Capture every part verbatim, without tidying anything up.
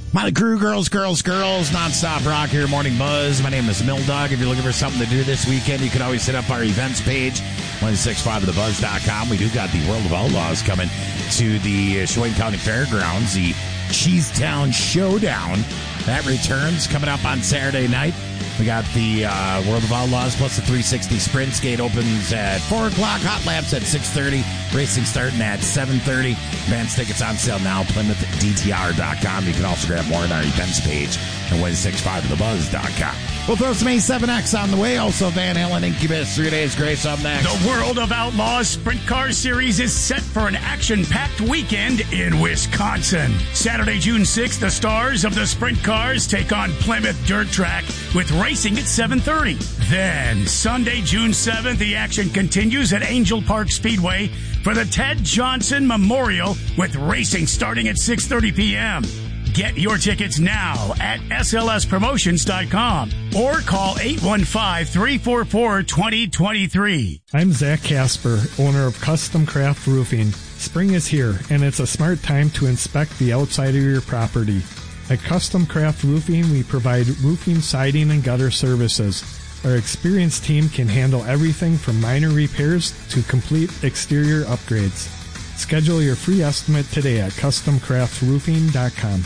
My crew, girls, girls, girls, nonstop rock here, Morning Buzz. My name is Mill Dog. If you're looking for something to do this weekend, you can always hit up our events page, one six five the buzz dot com. We do got the World of Outlaws coming to the Sheboygan County Fairgrounds, the Cheesetown Showdown. That returns coming up on Saturday night. We got the uh, World of Outlaws plus the three sixty Sprint Skate opens at four o'clock. Hot Laps at six thirty. Racing starting at seven thirty. Advance tickets on sale now. Plymouth D T R dot com. You can also grab more on our events page at one six five the buzz dot com. We'll throw some A seven X on the way. Also, Van Halen, Incubus, Three Days Grace up next. The World of Outlaws Sprint Car Series is set for an action-packed weekend in Wisconsin. Saturday, June sixth, the stars of the Sprint Cars take on Plymouth Dirt Track with racing at seven thirty. Then, Sunday, June seventh, the action continues at Angel Park Speedway for the Ted Johnson Memorial with racing starting at six thirty p.m. Get your tickets now at S L S promotions dot com or call eight one five, three four four, two zero two three. I'm Zach Casper, owner of Custom Craft Roofing. Spring is here, and it's a smart time to inspect the outside of your property. At Custom Craft Roofing, we provide roofing, siding, and gutter services. Our experienced team can handle everything from minor repairs to complete exterior upgrades. Schedule your free estimate today at custom craft roofing dot com.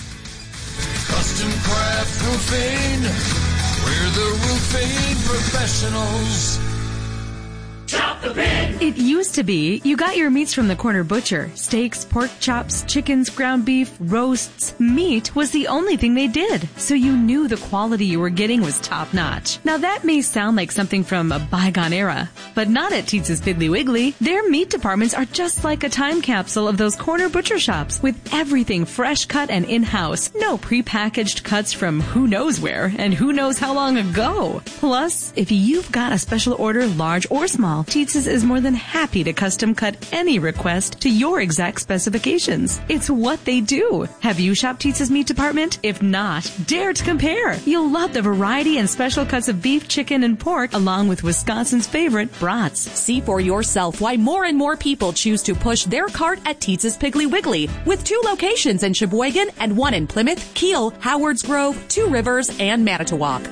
Custom Craft Roofing, we're the roofing professionals. Chop the pig! It used to be you got your meats from the corner butcher. Steaks, pork chops, chickens, ground beef, roasts. Meat was the only thing they did, so you knew the quality you were getting was top-notch. Now that may sound like something from a bygone era, but not at Teetz's Piggly Wiggly. Their meat departments are just like a time capsule of those corner butcher shops, with everything fresh cut and in-house. No prepackaged cuts from who knows where and who knows how long ago. Plus, if you've got a special order, large or small, Teetz's is more than happy to custom cut any request to your exact specifications. It's what they do. Have you shopped Teetz's meat department? If not, dare to compare. You'll love the variety and special cuts of beef, chicken, and pork, along with Wisconsin's favorite brats. See for yourself why more and more people choose to push their cart at Teetz's Piggly Wiggly, with two locations in Sheboygan and one in Plymouth, Kiel, Howards Grove, Two Rivers, and Manitowoc.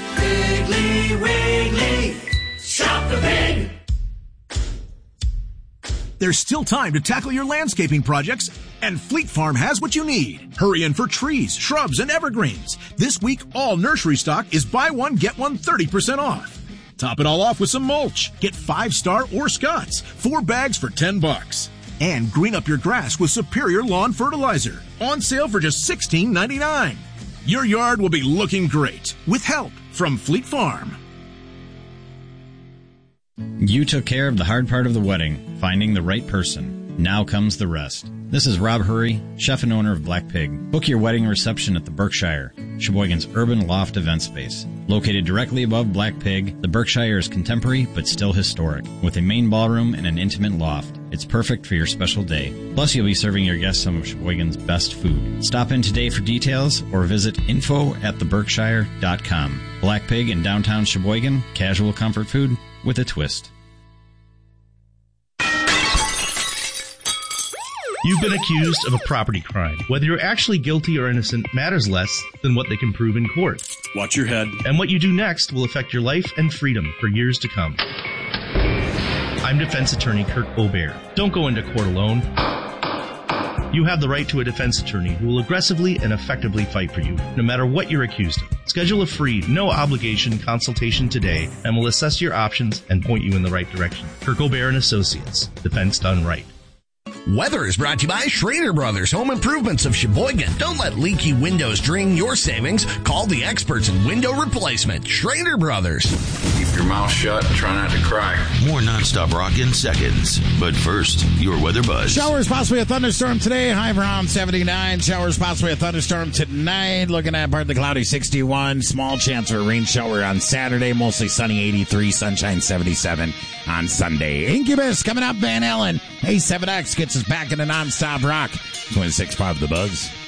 Piggly Wiggly, shop the pig! There's still time to tackle your landscaping projects, and Fleet Farm has what you need. Hurry in for trees, shrubs, and evergreens. This week, all nursery stock is buy one, get one thirty percent off. Top it all off with some mulch. Get Five Star or Scott's, four bags for ten bucks. And green up your grass with Superior Lawn Fertilizer. On sale for just sixteen ninety-nine. Your yard will be looking great with help from Fleet Farm. You took care of the hard part of the wedding, finding the right person. Now comes the rest. This is Rob Hurry, chef and owner of Black Pig. Book your wedding reception at the Berkshire, Sheboygan's urban loft event space. Located directly above Black Pig, the Berkshire is contemporary but still historic, with a main ballroom and an intimate loft. It's perfect for your special day. Plus, you'll be serving your guests some of Sheboygan's best food. Stop in today for details or visit info at the berkshire dot com. Black Pig in downtown Sheboygan, casual comfort food with a twist. You've been accused of a property crime. Whether you're actually guilty or innocent matters less than what they can prove in court. Watch your head. And what you do next will affect your life and freedom for years to come. I'm defense attorney Kirk Aubert. Don't go into court alone. You have the right to a defense attorney who will aggressively and effectively fight for you, no matter what you're accused of. Schedule a free, no-obligation consultation today, and we'll assess your options and point you in the right direction. Kirk Aubert and Associates. Defense done right. Weather is brought to you by Schrader Brothers Home Improvements of Sheboygan. Don't let leaky windows drain your savings. Call the experts in window replacement. Schrader Brothers. Keep your mouth shut and try not to cry. More nonstop rock in seconds. But first, your weather buzz. Showers, possibly a thunderstorm today. High around seventy-nine. Showers, possibly a thunderstorm tonight. Looking at partly cloudy sixty-one. Small chance for a rain shower on Saturday. Mostly sunny eighty-three. Sunshine seventy-seven on Sunday. Incubus coming up. Van Halen. A seven X gets us back into nonstop rock. twenty-six point five The Buzz.